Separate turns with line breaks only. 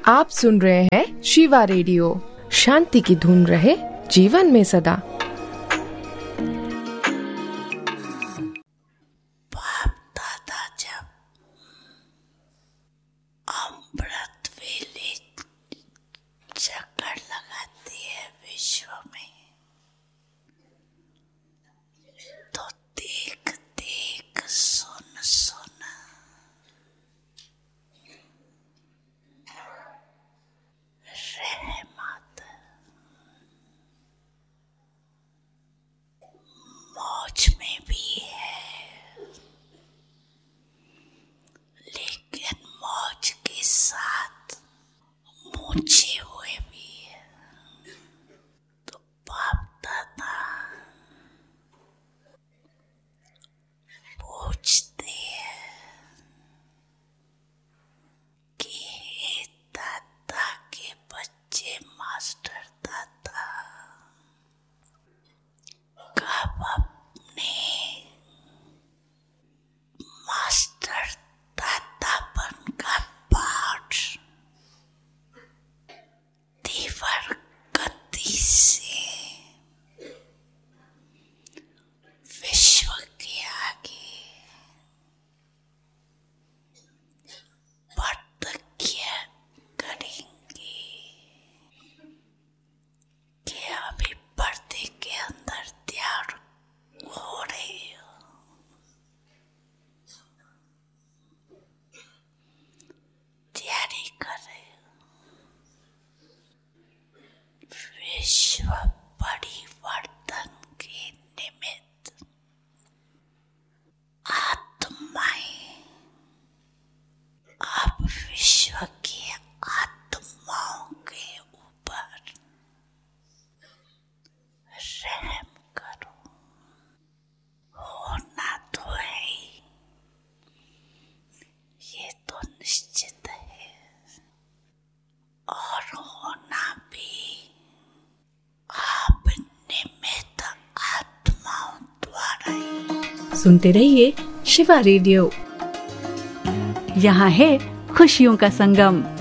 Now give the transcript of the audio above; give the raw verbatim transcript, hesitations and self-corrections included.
आप सुन रहे हैं शिवा रेडियो। शांति की धुन रहे जीवन में सदा।
बाप दादा जब अमृत वेले चक्कर लगाती है विश्व में, तो देख देख सुन सुन रहमत मौज में भी है, लेकिन मौज के साथ मूछे हुए भी है। तो बाप दादा पूछते हैं कि हे दादा के बच्चे मास्टर दादा, कब अपने मास्टर दादापन का पाठ तीव्र गति से विश्व के आगे प्रतिज्ञा करेंगे कि अभी पर्दे के अंदर तैयार हो रहे हो, तैयारी कर रहे हो विश्व परिवर्तन के निमित्त। आत्माएं अब विश्व की आत्माओं के ऊपर रहम करो। होना तो है ही, ये तो निश्चित है, और होना भी आप निमित्त आत्माओं द्वारा ही।
सुनते रहिए शिवा रेडियो। यहाँ है खुशियों का संगम।